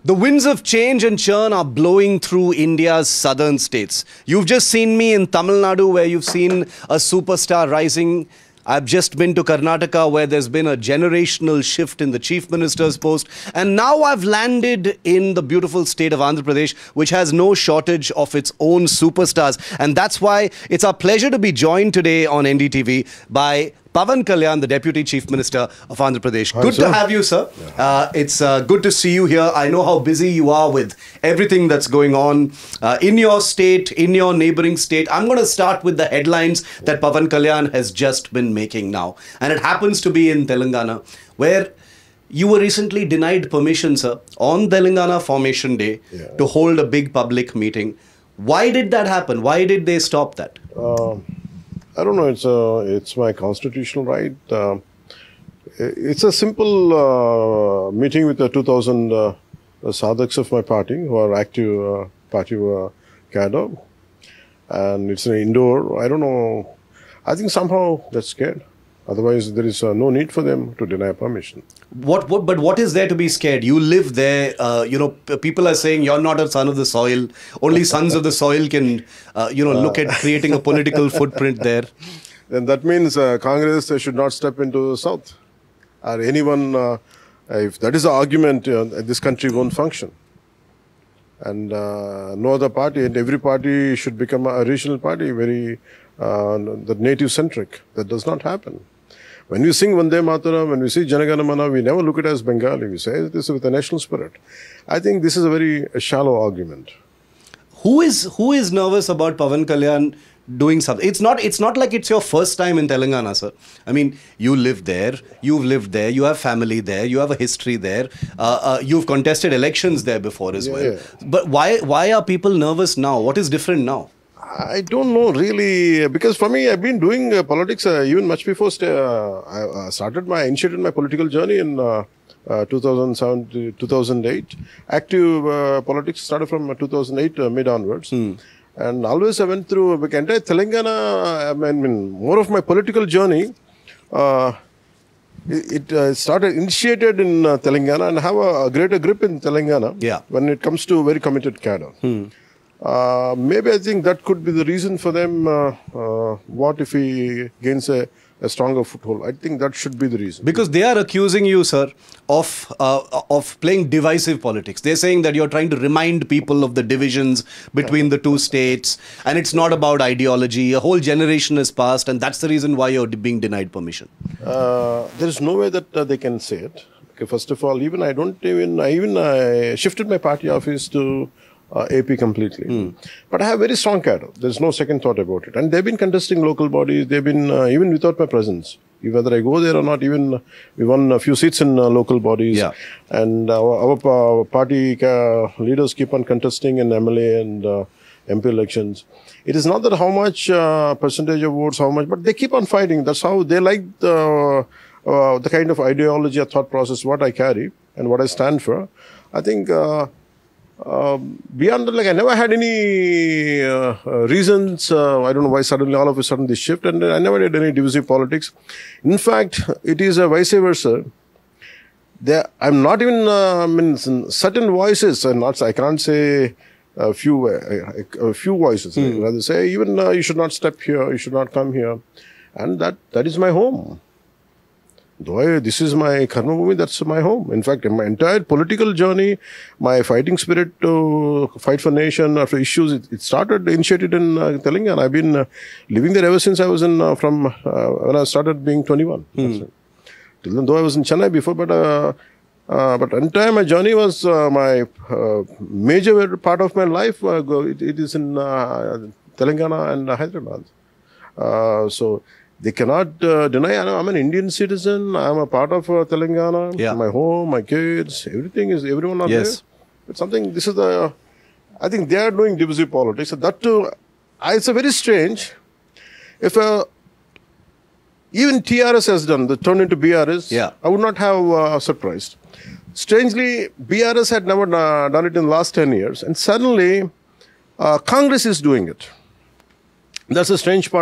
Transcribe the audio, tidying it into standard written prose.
The winds of change and churn are blowing through India's southern states. You've just seen me in Tamil Nadu, where you've seen a superstar rising. I've just been to Karnataka, where there's been a generational shift in the chief minister's post. And now I've landed in the beautiful state of Andhra Pradesh, which has no shortage of its own superstars. And that's why it's our pleasure to be joined today on NDTV by Pavan Kalyan, the Deputy Chief Minister of Andhra Pradesh. Hi, good sir. to have you, sir. It's good to see you here. I know how busy you are with everything that's going on in your state, in your neighboring state. I'm going to start with the headlines that Pavan Kalyan has just been making now. And it happens to be in Telangana, where you were recently denied permission, sir, on Telangana Formation Day to hold a big public meeting. Why did that happen? Why did they stop that? I don't know. It's my constitutional right. It's a simple meeting with the 2,000 sadhaks of my party who are active party cadre, and it's an indoor. I don't know. I think somehow they're scared. Otherwise, there is no need for them to deny permission. But what is there to be scared? You live there. People are saying you're not a son of the soil. Only sons of the soil can, look at creating a political footprint there. Then that means Congress should not step into the south. Or anyone, if that is the argument, this country won't function. And no other party, and every party should become a regional party, very the native-centric. That does not happen. When we sing Vande Mataram, when we see Jana Gana Mana, we never look at it as Bengali. We say this with a national spirit. I think this is a very shallow argument. Who is nervous about Pavan Kalyan doing something? It's not like it's your first time in Telangana, sir. I mean, you live there, you've lived there, you have family there, you have a history there. You've contested elections there before as well. Yeah. But why are people nervous now? What is different now? I don't know really, because for me, I've been doing politics even much before I initiated my political journey in 2007 to 2008. Active politics started from 2008 mid onwards. And always I went through entire Telangana. I mean, more of my political journey, it initiated in Telangana and have a greater grip in Telangana when it comes to very committed cadre. Maybe I think that could be the reason for them. What if he gains a stronger foothold? I think that should be the reason. Because they are accusing you, sir, of playing divisive politics. They're saying that you're trying to remind people of the divisions between the two states, and it's not about ideology. A whole generation has passed, and that's the reason why you're being denied permission. There is no way that they can say it. Okay, first of all, I shifted my party office to AP completely. But I have very strong cadre. There's no second thought about it. And they've been contesting local bodies. They've been, even without my presence, whether I go there or not, even we won a few seats in local bodies. And our party leaders keep on contesting in MLA and MP elections. It is not that how much percentage of votes, how much, but they keep on fighting. That's how they like the kind of ideology or thought process, what I carry and what I stand for. I think beyond that, I never had any reasons. I don't know why suddenly, all of a sudden, this shift, and I never did any divisive politics. In fact, it is a vice versa. I'm not even certain voices, and I can't say a few voices. I'd rather say even you should not step here, you should not come here, and that is my home. Though this is my karma bhumi, that's my home. In fact, in my entire political journey, my fighting spirit to fight for nation, for issues, it initiated in Telangana. I've been living there ever since I was from when I started being 21. Till then, though I was in Chennai before, but entire my journey was my major part of my life. It is in Telangana and Hyderabad. So they cannot deny. I'm an Indian citizen. I'm a part of Telangana. My home, my kids, everyone are there. But something, I think they are doing divisive politics. So that too, it's a very strange. If even TRS has done, turned into BRS, I would not have surprised. Strangely, BRS had never done it in the last 10 years. And suddenly, Congress is doing it. That's a strange part.